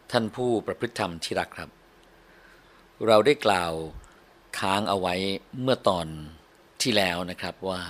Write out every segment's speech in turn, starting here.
ท่านผู้ประพฤติธรรมที่รักครับเราได้กล่าวค้างเอาไว้เมื่อตอนที่แล้วนะครับว่า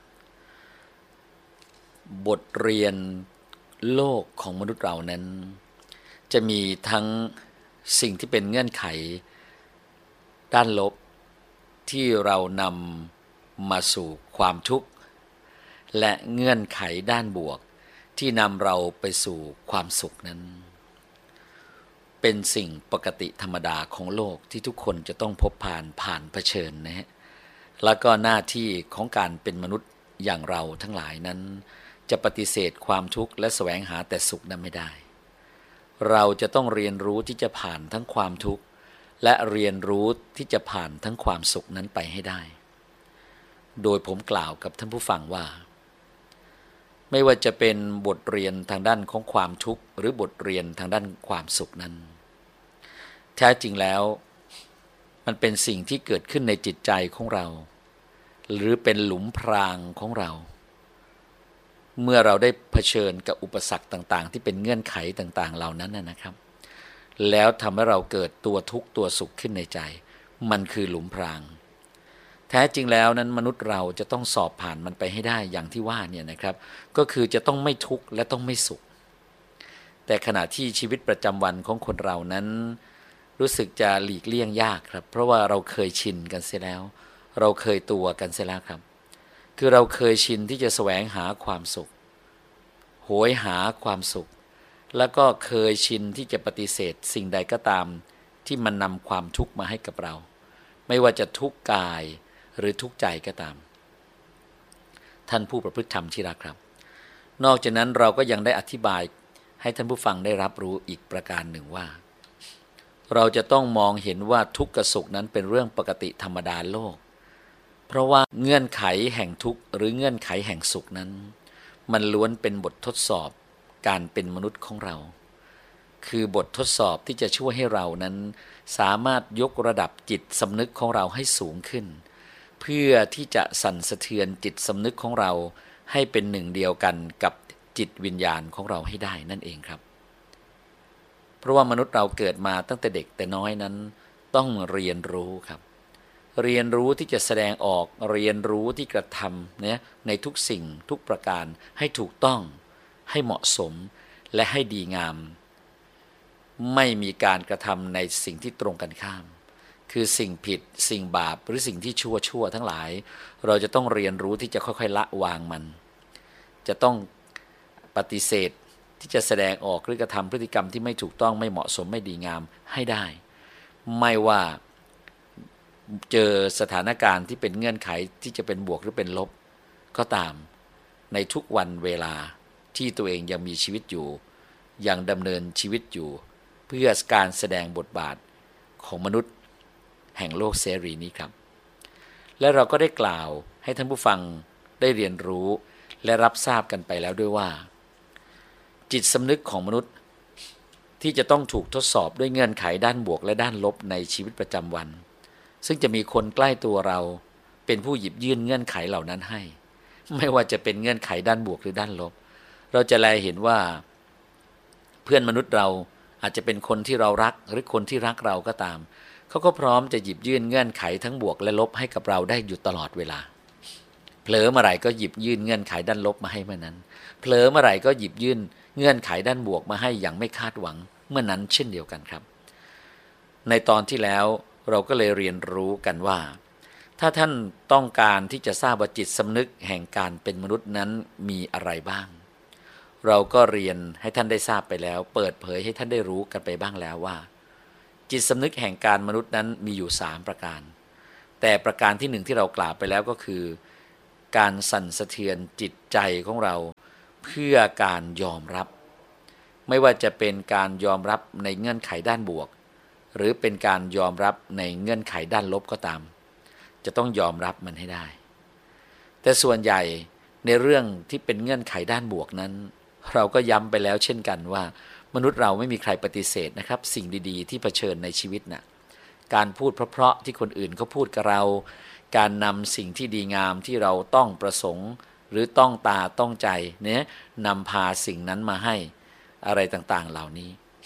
บทเรียนโลกของมนุษย์เรานั้นจะมีทั้งสิ่งที่เป็นเงื่อนไขด้านลบที่เรานำมาสู่ความทุกข์และเงื่อนไขด้านบวกที่นำเราไปสู่ความสุขนั้นเป็นสิ่งปกติธรรมดาของโลกที่ทุกคนจะต้องพบผ่านเผชิญนะฮะแล้วก็หน้าที่ของการเป็นมนุษย์อย่างเราทั้งหลายนั้นจะปฏิเสธความทุกข์และแสวงหาแต่สุขนั้นไม่ได้เราจะต้องเรียนรู้ที่จะผ่านทั้งความทุกข์และเรียนรู้ที่จะผ่านทั้งความสุขนั้นไปให้ได้โดยผมกล่าวกับท่านผู้ฟังว่าไม่ว่าจะเป็นบทเรียนทางด้านของความทุกข์หรือบทเรียนทางด้านความสุขนั้นแท้จริงแล้วมันเป็นสิ่งที่เกิดขึ้นในจิตใจของเราหรือเป็นหลุมพรางของเราเมื่อเราได้เผชิญกับอุปสรรคต่างๆที่เป็นเงื่อนไขต่างๆเหล่านั้นนะครับแล้วทำให้เราเกิดตัวทุกข์ตัวสุขขึ้นในใจมันคือหลุมพรางแท้จริงแล้วนั้นมนุษย์เราจะต้องสอบผ่านมันไปให้ได้อย่างที่ว่าเนี่ยนะครับก็คือจะต้องไม่ทุกข์และต้องไม่สุขแต่ขณะที่ชีวิตประจำวันของคนเรานั้นรู้สึกจะหลีกเลี่ยงยากครับเพราะว่าเราเคยชินกันเสียแล้วเราเคยตัวกันเสียแล้วครับคือเราเคยชินที่จะแสวงหาความสุขโหยหาความสุขแล้วก็เคยชินที่จะปฏิเสธสิ่งใดก็ตามที่มันนำความทุกข์มาให้กับเราไม่ว่าจะทุกข์กายหรือทุกข์ใจก็ตามท่านผู้ประพฤติธรรมที่รักครับนอกจากนั้นเราก็ยังได้อธิบายให้ท่านผู้ฟังได้รับรู้อีกประการหนึ่งว่าเราจะต้องมองเห็นว่าทุกข์กับสุขนั้นเป็นเรื่องปกติธรรมดาโลกเพราะว่าเงื่อนไขแห่งทุกข์หรือเงื่อนไขแห่งสุขนั้นมันล้วนเป็นบททดสอบการเป็นมนุษย์ของเราคือบททดสอบที่จะช่วยให้เรานั้นสามารถยกระดับจิตสำนึกของเราให้สูงขึ้นเพื่อที่จะสั่นสะเทือนจิตสำนึกของเราให้เป็นหนึ่งเดียวกันกับจิตวิญญาณของเราให้ได้นั่นเองครับเพราะว่ามนุษย์เราเกิดมาตั้งแต่เด็กแต่น้อยนั้นต้องเรียนรู้ครับเรียนรู้ที่จะแสดงออกเรียนรู้ที่กระทำเนี่ยในทุกสิ่งทุกประการให้ถูกต้องให้เหมาะสมและให้ดีงามไม่มีการกระทำในสิ่งที่ตรงกันข้ามคือสิ่งผิดสิ่งบาปหรือสิ่งที่ชั่วทั้งหลายเราจะต้องเรียนรู้ที่จะค่อยๆละวางมันจะต้องปฏิเสธที่จะแสดงออกหรือกระทำพฤติกรรมที่ไม่ถูกต้องไม่เหมาะสมไม่ดีงามให้ได้ไม่ว่าเจอสถานการณ์ที่เป็นเงื่อนไขที่จะเป็นบวกหรือเป็นลบก็ตามในทุกวันเวลาที่ตัวเองยังมีชีวิตอยู่ยังดำเนินชีวิตอยู่เพื่อการแสดงบทบาทของมนุษย์แห่งโลกเสรีนี้ครับและเราก็ได้กล่าวให้ท่านผู้ฟังได้เรียนรู้และรับทราบกันไปแล้วด้วยว่าจิตสำนึกของมนุษย์ที่จะต้องถูกทดสอบด้วยเงื่อนไขด้านบวกและด้านลบในชีวิตประจำวันซึ่งจะมีคนใกล้ตัวเราเป็นผู้หยิบยื่นเงื่อนไขเหล่านั้นให้ไม่ว่าจะเป็นเงื่อนไขด้านบวกหรือด้านลบเราจะแลเห็นว่าเพื่อนมนุษย์เราอาจจะเป็นคนที่เรารักหรือคนที่รักเราก็ตามเขาก็พร้อมจะหยิบยื่นเงื่อนไขทั้งบวกและลบให้กับเราได้อยู่ตลอดเวลาเผลอเมื่อไหร่ก็หยิบยื่นเงื่อนไขด้านลบมาให้เมื่อนั้นเผลอเมื่อไหร่ก็หยิบยื่นเงื่อนไขด้านบวกมาให้อย่างไม่คาดหวังเมื่อนั้นเช่นเดียวกันครับในตอนที่แล้วเราก็เลยเรียนรู้กันว่าถ้าท่านต้องการที่จะทราบว่าจิตสำนึกแห่งการเป็นมนุษย์นั้นมีอะไรบ้างเราก็เรียนให้ท่านได้ทราบไปแล้วเปิดเผยให้ท่านได้รู้กันไปบ้างแล้วว่าจิตสำนึกแห่งการมนุษย์นั้นมีอยู่3ประการแต่ประการที่1ที่เรากล่าวไปแล้วก็คือการสั่นสะเทือนจิตใจของเราเพื่อการยอมรับไม่ว่าจะเป็นการยอมรับในเงื่อนไขด้านบวกหรือเป็นการยอมรับในเงื่อนไขด้านลบก็ตามจะต้องยอมรับมันให้ได้แต่ส่วนใหญ่ในเรื่องที่เป็นเงื่อนไขด้านบวกนั้นเราก็ย้ำไปแล้วเช่นกันว่ามนุษย์เราไม่มีใครปฏิเสธนะครับสิ่งดีๆที่เผชิญในชีวิตน่ะการพูดเพราะๆที่คนอื่นเขาพูดกับเราการนำสิ่งที่ดีงามที่เราต้องประสงค์หรือต้องตาต้องใจเนี่ยนำพาสิ่งนั้นมาให้อะไรต่างๆเหล่านี้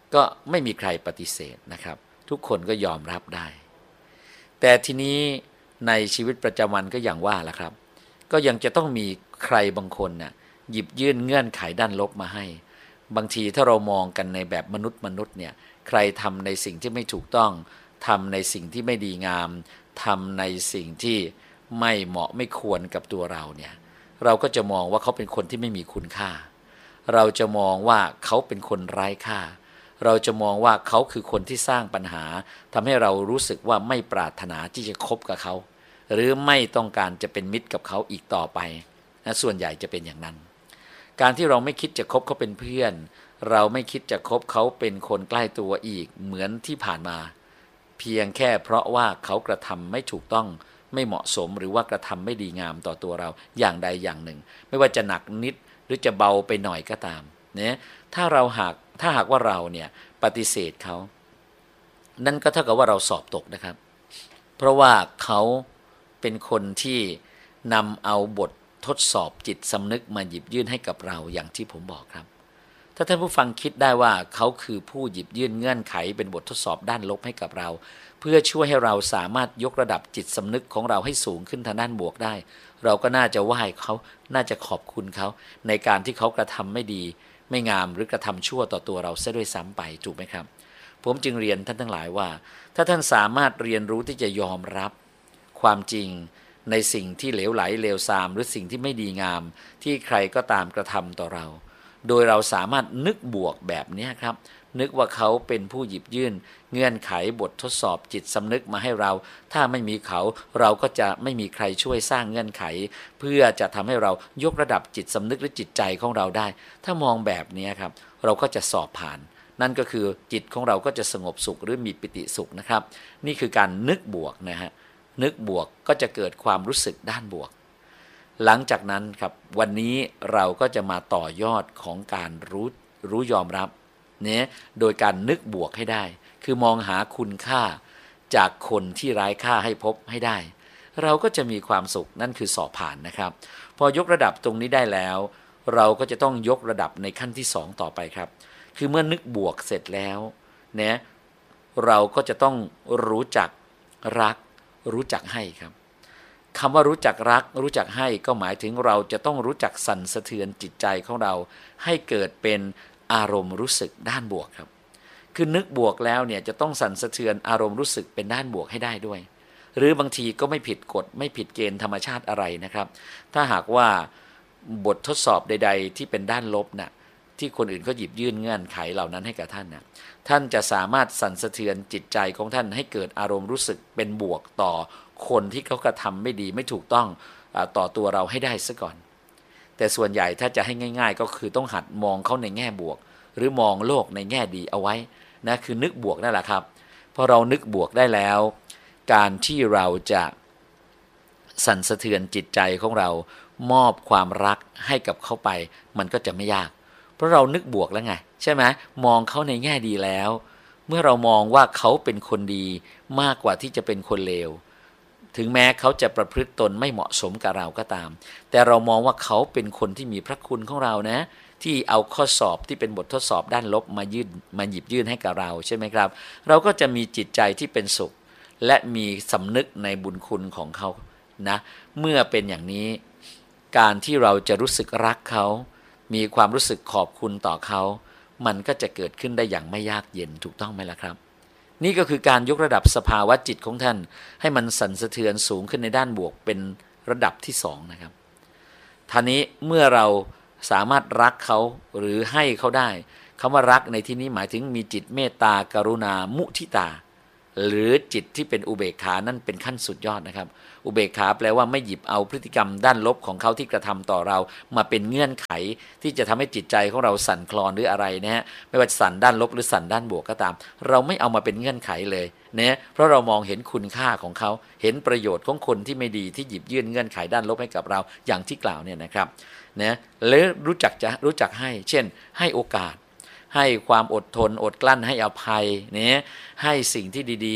ก็ไม่มีใครปฏิเสธนะครับทุกคนก็ยอมรับได้แต่ทีนี้ในชีวิตประจำวันก็อย่างว่าล่ะครับก็ยังจะต้องมีใครบางคนน่ะหยิบยื่นเงื่อนไขด้านลบมาให้บางทีถ้าเรามองกันในแบบมนุษย์เนี่ยใครทำในสิ่งที่ไม่ถูกต้องทำในสิ่งที่ไม่ดีงามทำในสิ่งที่ไม่เหมาะไม่ควรกับตัวเราเนี่ยเราก็จะมองว่าเขาเป็นคนที่ไม่มีคุณค่าเราจะมองว่าเขาเป็นคนไร้ค่าเราจะมองว่าเขาคือคนที่สร้างปัญหาทำให้เรารู้สึกว่าไม่ปรารถนาที่จะคบกับเขาหรือไม่ต้องการจะเป็นมิตรกับเขาอีกต่อไปนะส่วนใหญ่จะเป็นอย่างนั้นการที่เราไม่คิดจะคบเขาเป็นเพื่อนเราไม่คิดจะคบเขาเป็นคนใกล้ตัวอีกเหมือนที่ผ่านมาเพียงแค่เพราะว่าเขากระทำไม่ถูกต้องไม่เหมาะสมหรือว่ากระทำไม่ดีงามต่อตัวเราอย่างใดอย่างหนึ่งไม่ว่าจะหนักนิดหรือจะเบาไปหน่อยก็ตามเนี่ยถ้าหากว่าเราเนี่ยปฏิเสธเขานั่นก็เท่ากับว่าเราสอบตกนะครับเพราะว่าเขาเป็นคนที่นำเอาบททดสอบจิตสำนึกมาหยิบยื่นให้กับเราอย่างที่ผมบอกครับถ้าท่านผู้ฟังคิดได้ว่าเขาคือผู้หยิบยื่นเงื่อนไขเป็นบททดสอบด้านลบให้กับเราเพื่อช่วยให้เราสามารถยกระดับจิตสำนึกของเราให้สูงขึ้นทางด้านบวกได้เราก็น่าจะไหว้เขาน่าจะขอบคุณเขาในการที่เขากระทำไม่ดีไม่งามหรือกระทำชั่วต่อตัวเราซะด้วยซ้ำไปถูกไหมครับผมจึงเรียนท่านทั้งหลายว่าถ้าท่านสามารถเรียนรู้ที่จะยอมรับความจริงในสิ่งที่เหลวไหลเลวทรามหรือสิ่งที่ไม่ดีงามที่ใครก็ตามกระทำต่อเราโดยเราสามารถนึกบวกแบบนี้ครับนึกว่าเขาเป็นผู้หยิบยื่นเงื่อนไขบททดสอบจิตสำนึกมาให้เราถ้าไม่มีเขาเราก็จะไม่มีใครช่วยสร้างเงื่อนไขเพื่อจะทำให้เรายกระดับจิตสำนึกหรือจิตใจของเราได้ถ้ามองแบบนี้ครับเราก็จะสอบผ่านนั่นก็คือจิตของเราก็จะสงบสุขหรือมีปิติสุขนะครับนี่คือการนึกบวกนะฮะนึกบวกก็จะเกิดความรู้สึกด้านบวกหลังจากนั้นครับวันนี้เราก็จะมาต่อยอดของการรู้ยอมรับเนี่ยโดยการนึกบวกให้ได้คือมองหาคุณค่าจากคนที่ไร้ค่าให้พบให้ได้เราก็จะมีความสุขนั่นคือสอบผ่านนะครับพอยกระดับตรงนี้ได้แล้วเราก็จะต้องยกระดับในขั้นที่2ต่อไปครับคือเมื่อนึกบวกเสร็จแล้วเนี่ยเราก็จะต้องรู้จักรักรู้จักให้ครับคำว่ารู้จักรักรู้จักให้ก็หมายถึงเราจะต้องรู้จักสั่นสะเทือนจิตใจของเราให้เกิดเป็นอารมณ์รู้สึกด้านบวกครับคือนึกบวกแล้วเนี่ยจะต้องสั่นสะเทือนอารมณ์รู้สึกเป็นด้านบวกให้ได้ด้วยหรือบางทีก็ไม่ผิดกฎไม่ผิดเกณฑ์ธรรมชาติอะไรนะครับถ้าหากว่าบททดสอบใดๆที่เป็นด้านลบน่ะที่คนอื่นเขาหยิบยื่นเงื่อนไขเหล่านั้นให้กับท่านน่ะท่านจะสามารถสั่นสะเทือนจิตใจของท่านให้เกิดอารมณ์รู้สึกเป็นบวกต่อคนที่เขากระทำไม่ดีไม่ถูกต้องต่อตัวเราให้ได้ซะก่อนแต่ส่วนใหญ่ถ้าจะให้ง่ายๆก็คือต้องหัดมองเขาในแง่บวกหรือมองโลกในแง่ดีเอาไว้นะคือนึกบวกนั่นแหละครับพอเรานึกบวกได้แล้วการที่เราจะสั่นสะเทือนจิตใจของเรามอบความรักให้กับเขาไปมันก็จะไม่ยากเพราะเรานึกบวกแล้วไงใช่ไหมมองเขาในแง่ดีแล้วเมื่อเรามองว่าเขาเป็นคนดีมากกว่าที่จะเป็นคนเลวถึงแม้เขาจะประพฤติตนไม่เหมาะสมกับเราก็ตามแต่เรามองว่าเขาเป็นคนที่มีพระคุณของเรานะที่เอาข้อสอบที่เป็นบททดสอบด้านลบมาหยิบยื่นให้กับเราใช่ไหมครับเราก็จะมีจิตใจที่เป็นสุขและมีสำนึกในบุญคุณของเขานะเมื่อเป็นอย่างนี้การที่เราจะรู้สึกรักเขามีความรู้สึกขอบคุณต่อเขามันก็จะเกิดขึ้นได้อย่างไม่ยากเย็นถูกต้องไหมล่ะครับนี่ก็คือการยกระดับสภาวะจิตของท่านให้มันสั่นสะเทือนสูงขึ้นในด้านบวกเป็นระดับที่2นะครับท่านี้เมื่อเราสามารถรักเขาหรือให้เขาได้คำว่ารักในที่นี้หมายถึงมีจิตเมตตากรุณามุทิตาหรือจิตที่เป็นอุเบกขานั่นเป็นขั้นสุดยอดนะครับอุเบกขาแปลว่าไม่หยิบเอาพฤติกรรมด้านลบของเขาที่กระทำต่อเรามาเป็นเงื่อนไขที่จะทำให้จิตใจของเราสั่นคลอนหรืออะไรนะฮะไม่ว่าสั่นด้านลบหรือสั่นด้านบวกก็ตามเราไม่เอามาเป็นเงื่อนไขเลยนะเพราะเรามองเห็นคุณค่าของเขาเห็นประโยชน์ของคนที่ไม่ดีที่หยิบยื่นเงื่อนไขด้านลบให้กับเราอย่างที่กล่าวเนี่ยนะครับนะและรู้จักให้เช่นให้โอกาสให้ความอดทนอดกลั้นให้อภัยเนี่ยให้สิ่งที่ดี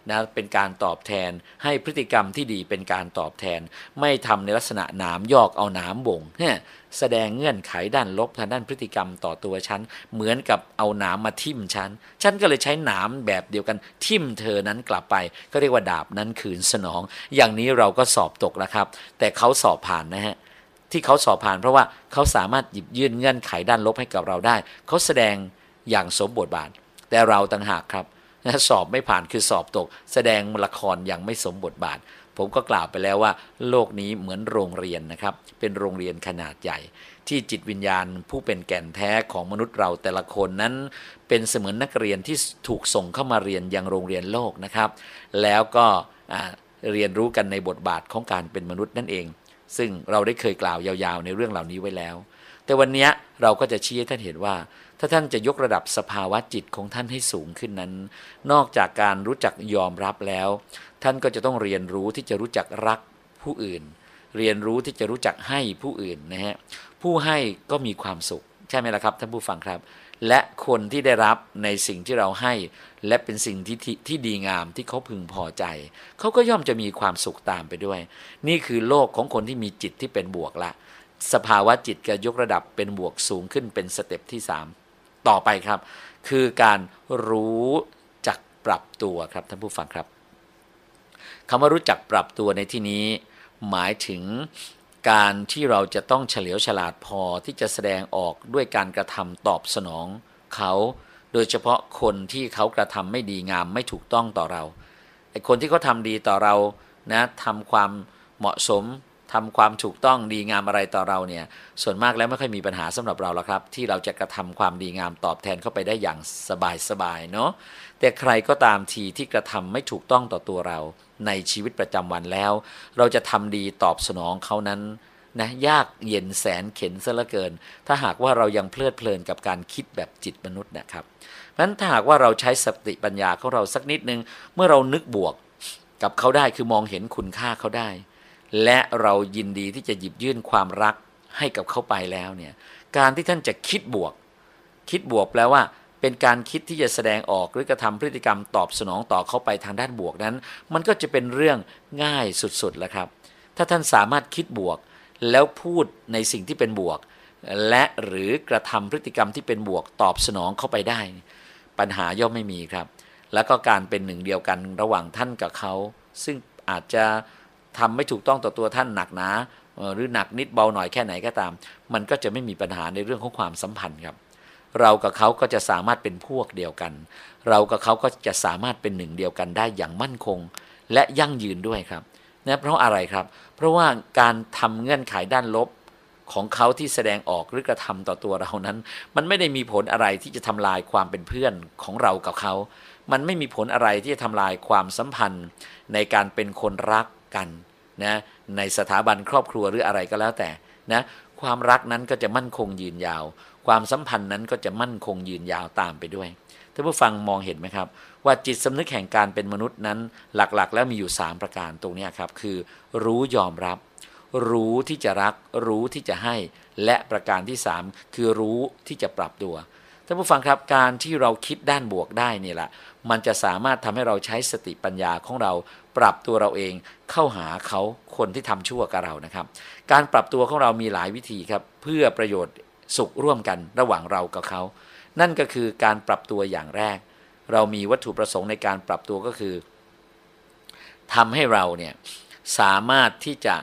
นะเป็นการตอบแทนให้พฤติกรรมที่ดีเป็นการตอบแทนไม่ทำในลักษณะหนามยอกเอาหนามบ่งเนี่ยแสดงเงื่อนไขด้านลบทางด้านพฤติกรรมต่อตัวฉันเหมือนกับเอาหนามมาทิ่มฉันก็เลยใช้หนามแบบเดียวกันทิ่มเธอนั้นกลับไปก็เรียกว่าดาบนั้นคืนสนองอย่างนี้เราก็สอบตกแล้วครับแต่เขาสอบผ่านนะฮะที่เขาสอบผ่านเพราะว่าเขาสามารถหยิบยื่นเงื่อนไขด้านลบให้กับเราได้เขาแสดงอย่างสมบทบาทแต่เราต่างหากครับสอบไม่ผ่านคือสอบตกแสดงละครอย่างไม่สมบทบาทผมก็กล่าวไปแล้วว่าโลกนี้เหมือนโรงเรียนนะครับเป็นโรงเรียนขนาดใหญ่ที่จิตวิญญาณผู้เป็นแก่นแท้ของมนุษย์เราแต่ละคนนั้นเป็นเสมือนนักเรียนที่ถูกส่งเข้ามาเรียนยังโรงเรียนโลกนะครับแล้วก็เรียนรู้กันในบทบาทของการเป็นมนุษย์นั่นเองซึ่งเราได้เคยกล่าวยาวๆในเรื่องเหล่านี้ไว้แล้วแต่วันนี้เราก็จะชี้ให้ท่านเห็นว่าถ้าท่านจะยกระดับสภาวะจิตของท่านให้สูงขึ้นนั้นนอกจากการรู้จักยอมรับแล้วท่านก็จะต้องเรียนรู้ที่จะรู้จักรักผู้อื่นเรียนรู้ที่จะรู้จักให้ผู้อื่นนะฮะผู้ให้ก็มีความสุขใช่ไหมล่ะครับท่านผู้ฟังครับและคนที่ได้รับในสิ่งที่เราให้และเป็นสิ่งที่ดีงามที่เขาพึงพอใจเขาก็ย่อมจะมีความสุขตามไปด้วยนี่คือโลกของคนที่มีจิตที่เป็นบวกละสภาวะจิตจะยกระดับเป็นบวกสูงขึ้นเป็นสเต็ปที่3ต่อไปครับคือการรู้จักปรับตัวครับท่านผู้ฟังครับคำว่ารู้จักปรับตัวในที่นี้หมายถึงการที่เราจะต้องเฉลียวฉลาดพอที่จะแสดงออกด้วยการกระทำตอบสนองเขาโดยเฉพาะคนที่เขากระทำไม่ดีงามไม่ถูกต้องต่อเราไอ้คนที่เขาทำดีต่อเรานะทำความเหมาะสมทำความถูกต้องดีงามอะไรต่อเราเนี่ยส่วนมากแล้วไม่ค่อยมีปัญหาสำหรับเราแล้วครับที่เราจะกระทำความดีงามตอบแทนเข้าไปได้อย่างสบายๆเนาะแต่ใครก็ตามทีที่กระทำไม่ถูกต้องต่อตัวเราในชีวิตประจำวันแล้วเราจะทำดีตอบสนองเขานั้นนะยากเย็นแสนเข็ญซะเหลือเกินถ้าหากว่าเรายังเพลิดเพลินกับการคิดแบบจิตมนุษย์นะครับเพราะฉะนั้นถ้าหากว่าเราใช้สติปัญญาของเราสักนิดนึงเมื่อเรานึกบวกกับเขาได้คือมองเห็นคุณค่าเขาได้และเรายินดีที่จะหยิบยื่นความรักให้กับเขาไปแล้วเนี่ยการที่ท่านจะคิดบวกแปลว่าเป็นการคิดที่จะแสดงออกหรือกระทำพฤติกรรมตอบสนองต่อเขาไปทางด้านบวกนั้นมันก็จะเป็นเรื่องง่ายสุดๆแล้วครับถ้าท่านสามารถคิดบวกแล้วพูดในสิ่งที่เป็นบวกและหรือกระทำพฤติกรรมที่เป็นบวกตอบสนองเข้าไปได้ปัญหาย่อมไม่มีครับแล้วก็การเป็นหนึ่งเดียวกันระหว่างท่านกับเขาซึ่งอาจจะทำไม่ถูกต้องต่อตัวท่านหนักหนาหรือหนักนิดเบาหน่อยแค่ไหนก็ตามมันก็จะไม่มีปัญหาในเรื่องของความสัมพันธ์ครับเรากับเขาก็จะสามารถเป็นพวกเดียวกันเรากับเขาก็จะสามารถเป็นหนึ่งเดียวกันได้อย่างมั่นคงและยั่งยืนด้วยครับนะเพราะอะไรครับเพราะว่าการทำเงื่อนไขด้านลบของเขาที่แสดงออกหรือกระทำต่อตัวเรานั้นมันไม่ได้มีผลอะไรที่จะทำลายความเป็นเพื่อนของเรากับเขามันไม่มีผลอะไรที่จะทำลายความสัมพันธ์ในการเป็นคนรักกันนะในสถาบันครอบครัวหรืออะไรก็แล้วแต่นะความรักนั้นก็จะมั่นคงยืนยาวความสัมพันธ์นั้นก็จะมั่นคงยืนยาวตามไปด้วยท่านผู้ฟังมองเห็นไหมครับว่าจิตสำนึกแห่งการเป็นมนุษย์นั้นหลักๆแล้วมีอยู่3ประการตรงนี้ครับคือรู้ยอมรับรู้ที่จะรักรู้ที่จะให้และประการที่3คือรู้ที่จะปรับตัวท่านผู้ฟังครับการที่เราคิดด้านบวกได้นี่แหละมันจะสามารถทำให้เราใช้สติปัญญาของเราปรับตัวเราเองเข้าหาเขาคนที่ทำชั่วกับเรานะครับการปรับตัวของเรามีหลายวิธีครับเพื่อประโยชน์สุขร่วมกันระหว่างเรากับเขานั่นก็คือการปรับตัวอย่างแรกเรามีวัตถุประสงค์ในการปรับตัวก็คือทำให้เราเนี่ยสามารถที่จะ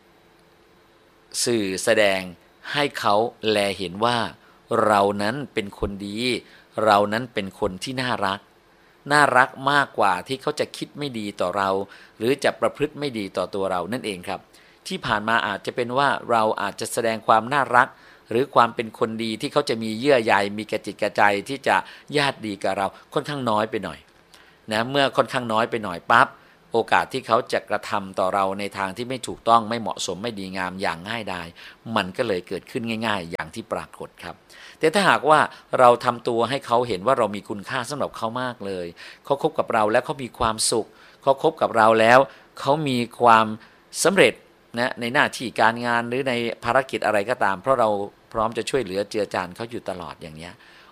สื่อแสดงให้เขาแลเห็นว่าเรานั้นเป็นคนดีเรานั้นเป็นคนที่น่ารักมากกว่าที่เขาจะคิดไม่ดีต่อเราหรือจะประพฤติไม่ดีต่อตัวเรานั่นเองครับที่ผ่านมาอาจจะเป็นว่าเราอาจจะแสดงความน่ารักหรือความเป็นคนดีที่เขาจะมีเยื่อใยมีกระจิตกระใจที่จะญาติดีกับเราค่อนข้างน้อยไปหน่อยนะเมื่อค่อนข้างน้อยไปหน่อยปั๊บโอกาสที่เขาจะกระทำต่อเราในทางที่ไม่ถูกต้องไม่เหมาะสมไม่ดีงามอย่างง่ายดายมันก็เลยเกิดขึ้นง่ายๆอย่างที่ปรากฏครับแต่ถ้าหากว่าเราทำตัวให้เขาเห็นว่าเรามีคุณค่าสำหรับเขามากเลยเขาคบกับเราแล้วเขามีความสุขเขาคบกับเราแล้วเขามีความสำเร็จนะในหน้าที่การงานหรือในภารกิจอะไรก็ตามเพราะเราพร้อมจะช่วยเหลือเจือจานเขาอยู่ตลอดอย่างเนี้ย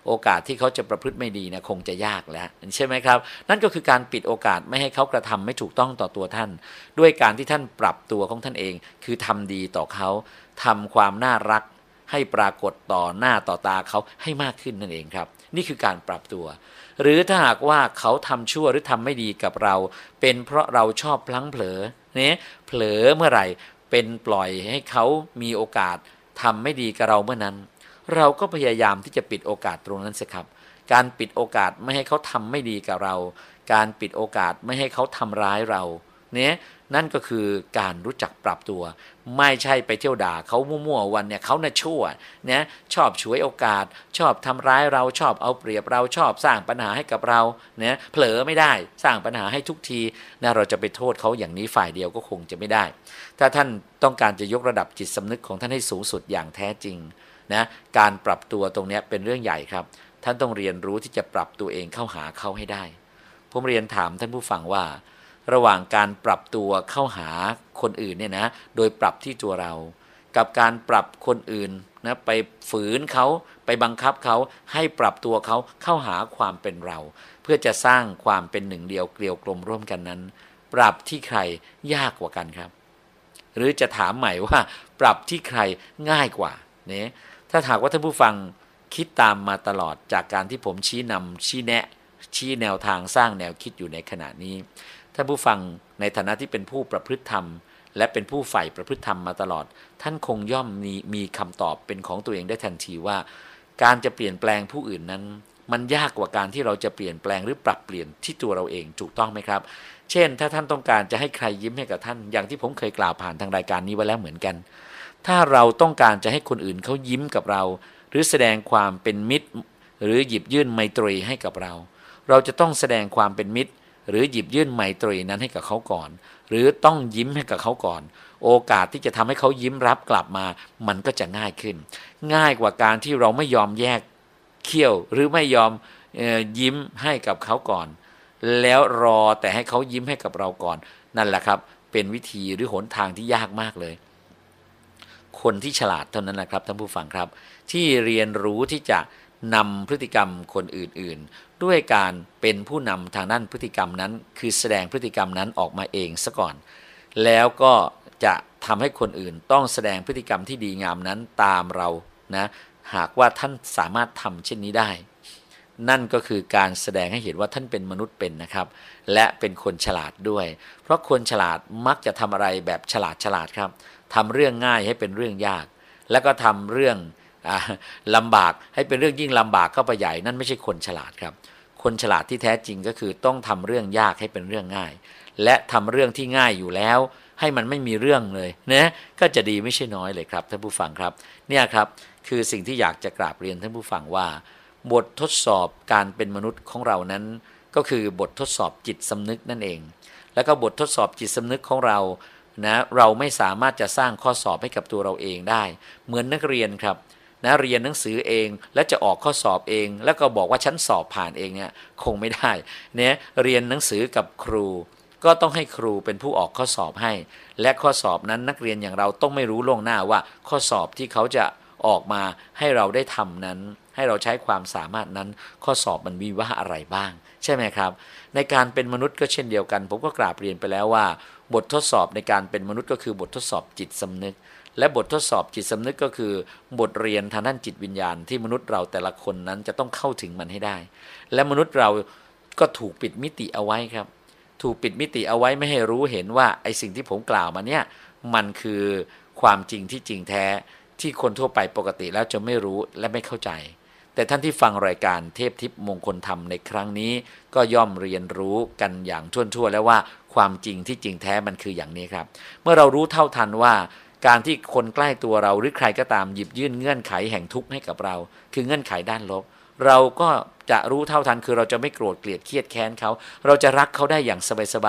โอกาสที่เขาจะประพฤติไม่ดีนะคงจะยากแล้วใช่ไหมครับนั่นก็คือการปิดโอกาสไม่ให้เขากระทำไม่ถูกต้องต่อตัวท่านด้วยการที่ท่านปรับตัวของท่านเองคือทำดีต่อเขาทำความน่ารักให้ปรากฏต่อหน้าต่อตาเขาให้มากขึ้นนั่นเองครับนี่คือการปรับตัวหรือถ้าหากว่าเขาทำชั่วหรือทำไม่ดีกับเราเป็นเพราะเราชอบพลั้งเผลอเนี่ยเผลอเมื่อไหร่เป็นปล่อยให้เขามีโอกาสทำไม่ดีกับเราเมื่อนั้นเราก็พยายามที่จะปิดโอกาสตรงนั้นสิครับการปิดโอกาสไม่ให้เขาทำไม่ดีกับเราการปิดโอกาสไม่ให้เขาทำร้ายเราเนี่ยนั่นก็คือการรู้จักปรับตัวไม่ใช่ไปเที่ยวด่าเขามั่วๆวันเนี่ยเขาน่ะชั่วเนี่ยชอบฉวยโอกาสชอบทำร้ายเราชอบเอาเปรียบเราชอบสร้างปัญหาให้กับเราเนี่ยเผลอไม่ได้สร้างปัญหาให้ทุกทีนะเราจะไปโทษเขาอย่างนี้ฝ่ายเดียวก็คงจะไม่ได้ถ้าท่านต้องการจะยกระดับจิตสำนึกของท่านให้สูงสุดอย่างแท้จริงนะการปรับตัวตรงนี้เป็นเรื่องใหญ่ครับท่านต้องเรียนรู้ที่จะปรับตัวเองเข้าหาเขาให้ได้ผมเรียนถามท่านผู้ฟังว่าระหว่างการปรับตัวเข้าหาคนอื่นเนี่ยนะโดยปรับที่ตัวเรากับการปรับคนอื่นนะไปฝืนเขาไปบังคับเขาให้ปรับตัวเขาเข้าหาความเป็นเราเพื่อจะสร้างความเป็นหนึ่งเดียวเกลียวกลมร่วมกันนั้นปรับที่ใครยากกว่ากันครับหรือจะถามใหม่ว่าปรับที่ใครง่ายกว่าเนี่ยถ้าหากว่าท่านผู้ฟังคิดตามมาตลอดจากการที่ผมชี้นำชี้แนะชี้แนวทางสร้างแนวคิดอยู่ในขณะนี้ท่านผู้ฟังในฐานะที่เป็นผู้ประพฤติธรรมและเป็นผู้ใฝ่ประพฤติธรรมมาตลอดท่านคงย่อมมีคำตอบเป็นของตัวเองได้ทันทีว่าการจะเปลี่ยนแปลงผู้อื่นนั้นมันยากกว่าการที่เราจะเปลี่ยนแปลงหรือปรับเปลี่ยนที่ตัวเราเองถูกต้องไหมครับเช่นถ้าท่านต้องการจะให้ใครยิ้มให้กับท่านอย่างที่ผมเคยกล่าวผ่านทางรายการนี้ไว้แล้วเหมือนกันถ้าเราต้องการจะให้คนอื่นเขายิ้มกับเราหรือแสดงความเป็นมิตรหรือหยิบยื่นไมตรีให้กับเราเราจะต้องแสดงความเป็นมิตรหรือหยิบยื่นไมตรีนั้นให้กับเขาก่อนหรือต้องยิ้มให้กับเขาก่อนโอกาสที่จะทำให้เขายิ้มรับกลับมามันก็จะง่ายขึ้นง่ายกว่าการที่เราไม่ยอมแยกเขี้ยวหรือไม่ยอมยิ้มให้กับเขาก่อนแล้วรอแต่ให้เขายิ้มให้กับเราก่อนนั่นแหละครับเป็นวิธีหรือหนทางที่ยากมากเลยคนที่ฉลาดเท่านั้นนะครับท่านผู้ฟังครับที่เรียนรู้ที่จะนำพฤติกรรมคนอื่นๆด้วยการเป็นผู้นำทางด้านพฤติกรรมนั้นคือแสดงพฤติกรรมนั้นออกมาเองซะก่อนแล้วก็จะทำให้คนอื่นต้องแสดงพฤติกรรมที่ดีงามนั้นตามเรานะหากว่าท่านสามารถทำเช่นนี้ได้นั่นก็คือการแสดงให้เห็นว่าท่านเป็นมนุษย์เป็นนะครับและเป็นคนฉลาดด้วยเพราะคนฉลาดมักจะทำอะไรแบบฉลาดครับทำเรื่องง่ายให้เป็นเรื่องยากแล้วก็ทำเรื่องลำบากให้เป็นเรื่องยิ่งลำบากเข้าไปใหญ่นั่นไม่ใช่คนฉลาดครับคนฉลาดที่แท้จริงก็คือต้องทำเรื่องยากให้เป็นเรื่องง่ายและทำเรื่องที่ง่ายอยู่แล้วให้มันไม่มีเรื่องเลยนะก็จะดีไม่ใช่น้อยเลยครับท่านผู้ฟังครับเนี่ยครับคือสิ่งที่อยากจะกราบเรียนท่านผู้ฟังว่าบททดสอบการเป็นมนุษย์ของเรานั้นก็คือบททดสอบจิตสำนึกนั่นเองแล้วก็บททดสอบจิตสำนึกของเรานะเราไม่สามารถจะสร้างข้อสอบให้กับตัวเราเองได้เหมือนนักเรียนครับนะเรียนหนังสือเองแล้วจะออกข้อสอบเองแล้วก็บอกว่าฉันสอบผ่านเองเนี่ยคงไม่ได้เนี่ยเรียนหนังสือกับครูก็ต้องให้ครูเป็นผู้ออกข้อสอบให้และข้อสอบนั้นนักเรียนอย่างเราต้องไม่รู้ล่วงหน้าว่าข้อสอบที่เขาจะออกมาให้เราได้ทำนั้นให้เราใช้ความสามารถนั้นข้อสอบมันมีว่าอะไรบ้างใช่ไหมครับในการเป็นมนุษย์ก็เช่นเดียวกันผมก็กราบเรียนไปแล้วว่าบททดสอบในการเป็นมนุษย์ก็คือบททดสอบจิตสำนึกและบททดสอบจิตสำนึกก็คือบทเรียนทางด้านจิตวิญญาณที่มนุษย์เราแต่ละคนนั้นจะต้องเข้าถึงมันให้ได้และมนุษย์เราก็ถูกปิดมิติเอาไว้ครับถูกปิดมิติเอาไว้ไม่ให้รู้เห็นว่าไอ้สิ่งที่ผมกล่าวมาเนี่ยมันคือความจริงที่จริงแท้ที่คนทั่วไปปกติแล้วจะไม่รู้และไม่เข้าใจแต่ท่านที่ฟังรายการเทพทิพย์มงคลธรรมในครั้งนี้ก็ย่อมเรียนรู้กันอย่างทั่วๆแล้วว่าความจริงที่จริงแท้มันคืออย่างนี้ครับเมื่อเรารู้เท่าทันว่าการที่คนใกล้ตัวเราหรือใครก็ตามหยิบยื่นเงื่อนไขแห่งทุกข์ให้กับเราคือเงื่อนไขด้านลบเราก็จะรู้เท่าทันคือเราจะไม่โกรธเกลียดเครียดแค้นเขาเราจะรักเขาได้อย่างสบายๆเพ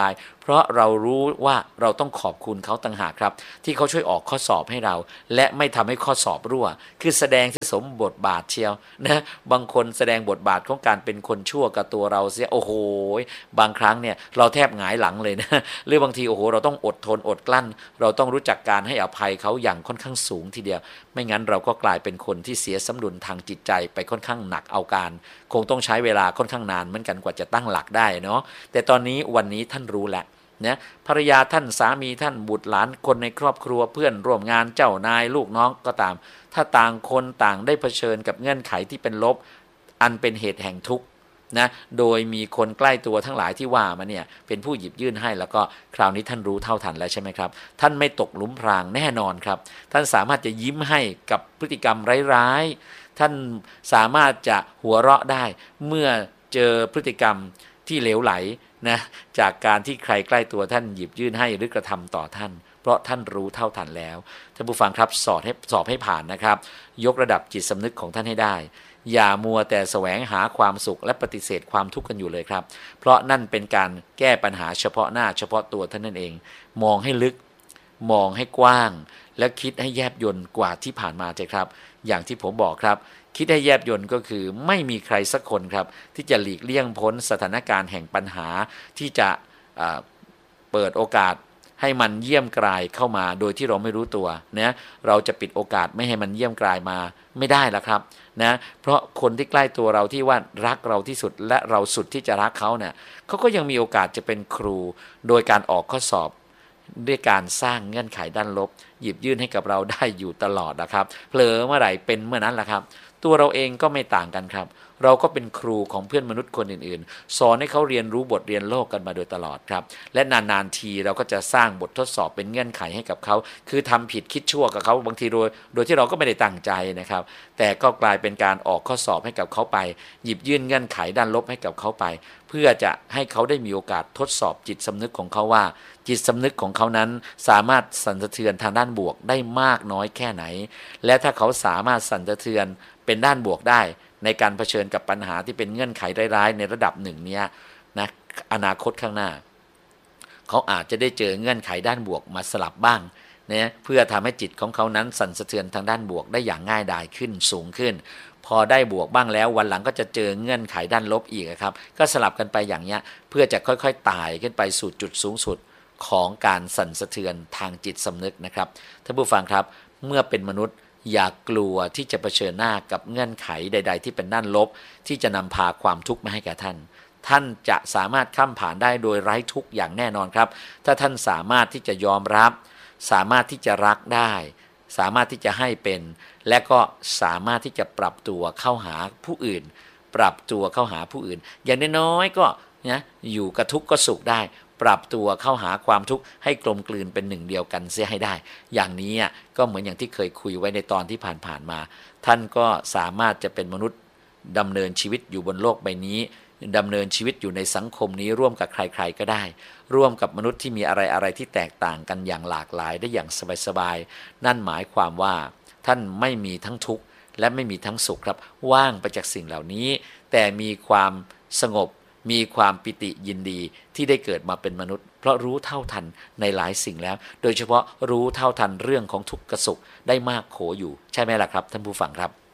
ราะเรารู้ว่าเราต้องขอบคุณเขาต่างหากครับที่เขาช่วยออกข้อสอบให้เราและไม่ทำให้ข้อสอบรั่วคือแสดงที่สมบทบาทเชียวนะบางคนแสดงบทบาทของการเป็นคนชั่วกับตัวเราเสียโอ้โหบางครั้งเนี่ยเราแทบหงายหลังเลยนะหรือบางทีโอ้โหเราต้องอดทนอดกลั้นเราต้องรู้จักการให้อภัยเขาอย่างค่อนข้างสูงทีเดียวไม่งั้นเราก็กลายเป็นคนที่เสียสมดุลทางจิตใจไปค่อนข้างหนักเอาการคงต้องใช้เวลาค่อนข้างนานเหมือนกันกว่าจะตั้งหลักได้เนาะแต่ตอนนี้วันนี้ท่านรู้แล้วนะภรรยาท่านสามีท่านบุตรหลานคนในครอบครัวเพื่อนร่วมงานเจ้านายลูกน้องก็ตามถ้าต่างคนต่างได้เผชิญกับเงื่อนไขที่เป็นลบอันเป็นเหตุแห่งทุกข์นะโดยมีคนใกล้ตัวทั้งหลายที่ว่ามาเนี่ยเป็นผู้หยิบยื่นให้แล้วก็คราวนี้ท่านรู้เท่าทันแล้วใช่ไหมครับท่านไม่ตกหลุมพรางแน่นอนครับท่านสามารถจะยิ้มให้กับพฤติกรรมร้ายๆท่านสามารถจะหัวเราะได้เมื่อเจอพฤติกรรมที่เหลวไหลนะจากการที่ใครใกล้ตัวท่านหยิบยื่นให้หรือกระทำต่อท่านเพราะท่านรู้เท่าทันแล้วท่านผู้ฟังครับสอบให้ผ่านนะครับยกระดับจิตสำนึกของท่านให้ได้อย่ามัวแต่แสวงหาความสุขและปฏิเสธความทุกข์กันอยู่เลยครับเพราะนั่นเป็นการแก้ปัญหาเฉพาะหน้าเฉพาะตัวท่านนั่นเองมองให้ลึกมองให้กว้างและคิดให้แยบยลกว่าที่ผ่านมาใช่ครับอย่างที่ผมบอกครับคิดให้แยบยลก็คือไม่มีใครสักคนครับที่จะหลีกเลี่ยงพ้นสถานการณ์แห่งปัญหาที่จะเปิดโอกาสให้มันเยี่ยมกรายเข้ามาโดยที่เราไม่รู้ตัวนะเราจะปิดโอกาสไม่ให้มันเยี่ยมกรายมาไม่ได้ละครับนะเพราะคนที่ใกล้ตัวเราที่ว่ารักเราที่สุดและเราสุดที่จะรักเขาเนี่ยเขาก็ยังมีโอกาสจะเป็นครูโดยการออกข้อสอบด้วยการสร้างเงื่อนไขด้านลบหยิบยื่นให้กับเราได้อยู่ตลอดนะครับเผลอเมื่อไหร่เป็นเมื่อนั้นแหละครับตัวเราเองก็ไม่ต่างกันครับเราก็เป็นครูของเพื่อนมนุษย์คนอื่นๆสอนให้เขาเรียนรู้บทเรียนโลกกันมาโดยตลอดครับและนานๆทีเราก็จะสร้างบททดสอบเป็นเงื่อนไขให้กับเขาคือทำผิดคิดชั่วกับเขาบางทีโดยที่เราก็ไม่ได้ตั้งใจนะครับแต่ก็กลายเป็นการออกข้อสอบให้กับเขาไปหยิบยื่นเงื่อนไขด้านลบให้กับเขาไปเพื่อจะให้เขาได้มีโอกาสทดสอบจิตสำนึกของเขาว่าจิตสำนึกของเขานั้นสามารถสั่นสะเทือนทางด้านบวกได้มากน้อยแค่ไหนและถ้าเขาสามารถสั่นสะเทือนเป็นด้านบวกได้ในการเผชิญกับปัญหาที่เป็นเงื่อนไขร้ายๆในระดับหนึ่งเนี้ยนะอนาคตข้างหน้าเขาอาจจะได้เจอเงื่อนไขด้านบวกมาสลับบ้างนะเพื่อทำให้จิตของเขานั้นสั่นสะเทือนทางด้านบวกได้อย่างง่ายดายขึ้นสูงขึ้นพอได้บวกบ้างแล้ววันหลังก็จะเจอเงื่อนไขด้านลบอีกครับก็สลับกันไปอย่างเนี้ยเพื่อจะค่อยๆไต่ขึ้นไปสู่จุดสูงสุดของการสั่นสะเทือนทางจิตสำนึกนะครับท่านผู้ฟังครับเมื่อเป็นมนุษย์อย่ากลัวที่จะเผชิญหน้ากับเงื่อนไขใดๆที่เป็นด้านลบที่จะนำพาความทุกข์มาให้แก่ท่านท่านจะสามารถข้ามผ่านได้โดยไร้ทุกข์อย่างแน่นอนครับถ้าท่านสามารถที่จะยอมรับสามารถที่จะรักได้สามารถที่จะให้เป็นและก็สามารถที่จะปรับตัวเข้าหาผู้อื่นปรับตัวเข้าหาผู้อื่นอย่างน้อยๆก็นะอยู่กับทุกข์ก็สุขได้ปรับตัวเข้าหาความทุกข์ให้กลมกลืนเป็นหนึ่งเดียวกันเสียให้ได้อย่างนี้ก็เหมือนอย่างที่เคยคุยไว้ในตอนที่ผ่านๆมาท่านก็สามารถจะเป็นมนุษย์ดำเนินชีวิตอยู่บนโลกใบนี้ดำเนินชีวิตอยู่ในสังคมนี้ร่วมกับใครๆก็ได้ร่วมกับมนุษย์ที่มีอะไรๆที่แตกต่างกันอย่างหลากหลายได้อย่างสบายๆนั่นหมายความว่าท่านไม่มีทั้งทุกข์และไม่มีทั้งสุขครับว่างไปจากสิ่งเหล่านี้แต่มีความสงบมีความปิติยินดีที่ได้เกิดมาเป็นมนุษย์เพราะรู้เท่าทันในหลายสิ่งแล้วโดยเฉพาะรู้เท่าทันเรื่องของทุกข์กับสุขได้มากโขอยู่ใช่ไหมล่ะครับท่านผู้ฟังครับ